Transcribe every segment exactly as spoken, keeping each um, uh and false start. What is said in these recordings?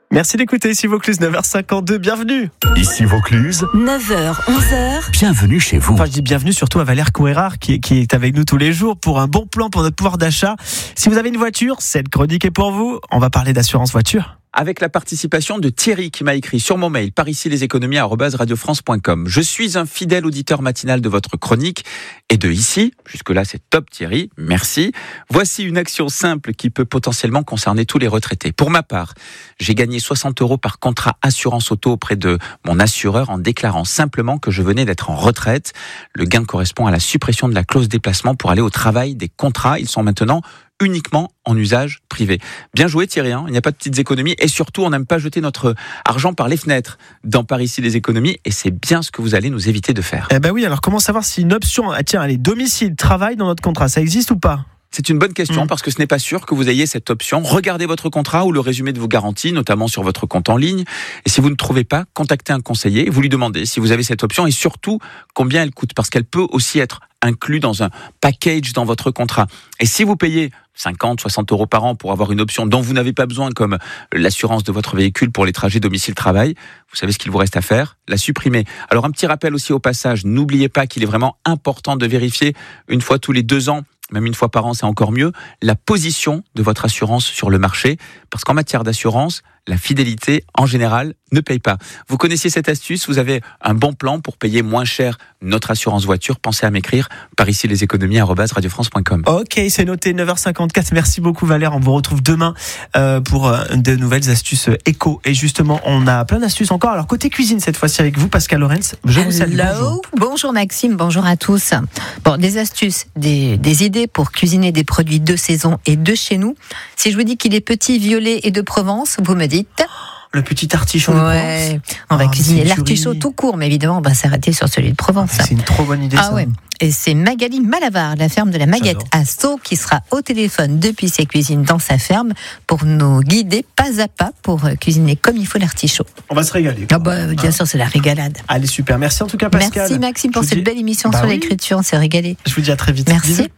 Merci d'écouter Ici Vaucluse, neuf heures cinquante-deux, bienvenue. Ici Vaucluse, neuf heures, onze heures. Bienvenue chez vous. Enfin, je dis bienvenue surtout à Valère Couérard qui, qui est avec nous tous les jours pour un bon plan pour notre pouvoir d'achat. Si vous avez une voiture, cette chronique est pour vous. On va parler d'assurance voiture. Avec la participation de Thierry qui m'a écrit sur mon mail par ici les économies arobase radio france point com. Je suis un fidèle auditeur matinal de votre chronique et de ici. Jusque-là, c'est top Thierry, merci. Voici une action simple qui peut potentiellement concerner tous les retraités. Pour ma part, j'ai gagné soixante euros par contrat assurance auto auprès de mon assureur en déclarant simplement que je venais d'être en retraite. Le gain correspond à la suppression de la clause déplacement pour aller au travail des contrats. Ils sont maintenant uniquement en usage privé. Bien joué Thierry, hein, il n'y a pas de petites économies et surtout on n'aime pas jeter notre argent par les fenêtres dans par ici les économies et c'est bien ce que vous allez nous éviter de faire. Eh ben oui, alors comment savoir si une option, ah tiens, allez, domicile, travail dans notre contrat, ça existe ou pas ? C'est une bonne question mmh. parce que ce n'est pas sûr que vous ayez cette option. Regardez votre contrat ou le résumé de vos garanties, notamment sur votre compte en ligne. Et si vous ne trouvez pas, contactez un conseiller. Vous lui demandez si vous avez cette option et surtout combien elle coûte parce qu'elle peut aussi être inclus dans un package dans votre contrat. Et si vous payez cinquante, soixante euros par an pour avoir une option dont vous n'avez pas besoin, comme l'assurance de votre véhicule pour les trajets domicile-travail, vous savez ce qu'il vous reste à faire ? La supprimer. Alors un petit rappel aussi au passage, n'oubliez pas qu'il est vraiment important de vérifier une fois tous les deux ans, même une fois par an, c'est encore mieux, la position de votre assurance sur le marché, parce qu'en matière d'assurance, la fidélité, en général, ne paye pas. Vous connaissiez cette astuce, vous avez un bon plan pour payer moins cher notre assurance voiture, pensez à m'écrire par ici les économies arobase radio france point com. Ok, c'est noté, neuf heures cinquante-quatre. Merci beaucoup Valère, on vous retrouve demain euh, pour euh, de nouvelles astuces euh, éco. Et justement, on a plein d'astuces encore. Alors côté cuisine cette fois-ci avec vous, Pascal Lorenz, je vous salue. Bonjour. bonjour Maxime, bonjour à tous. Bon, des astuces, des, des idées pour cuisiner des produits de saison et de chez nous. Si je vous dis qu'il est petit, violet et de Provence, vous me dites... Le petit artichaut de ouais. Provence. On va oh, cuisiner l'artichaut tout court, mais évidemment, on va s'arrêter sur celui de Provence. Ah, c'est une trop bonne idée, ah, ça. Ouais. Et c'est Magali Malavar, la ferme de la Maguette à Sceaux, qui sera au téléphone depuis ses cuisines dans sa ferme pour nous guider pas à pas pour cuisiner comme il faut l'artichaut. On va se régaler. Ah bah, bien ah. sûr, c'est la régalade. Allez, super. Merci en tout cas, Pascal. Merci Maxime pour cette dis... belle émission bah sur oui. l'écriture. On s'est régalé. Je vous dis à très vite. Merci. Bisous.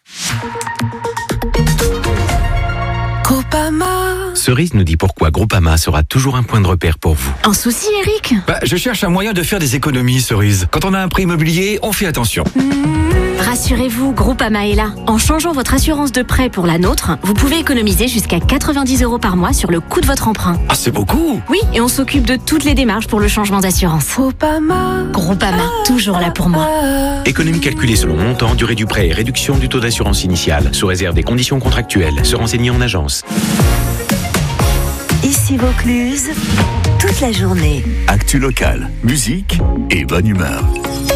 Groupama. Cerise nous dit pourquoi Groupama sera toujours un point de repère pour vous. Un souci, Eric ? Bah, je cherche un moyen de faire des économies, Cerise. Quand on a un prêt immobilier, on fait attention. Mmh. Rassurez-vous, Groupama est là. En changeant votre assurance de prêt pour la nôtre, vous pouvez économiser jusqu'à quatre-vingt-dix euros par mois sur le coût de votre emprunt. Ah, c'est beaucoup ! Oui, et on s'occupe de toutes les démarches pour le changement d'assurance. Groupama. Groupama, toujours là pour moi. Économie calculée selon montant, durée du prêt et réduction du taux d'assurance initiale, sous réserve des conditions contractuelles. Se renseigner en agence. Ici Vaucluse, toute la journée. Actu locale, musique et bonne humeur.